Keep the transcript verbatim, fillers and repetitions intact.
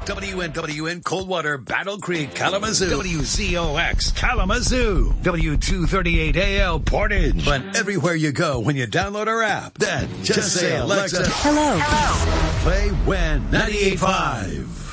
W N W N Coldwater, Battle Creek, Kalamazoo. W Z O X, Kalamazoo. W two thirty-eight A L, Portage. But everywhere you go when you download our app, then just, just say, Alexa, hello. Hello. Play When ninety-eight point five.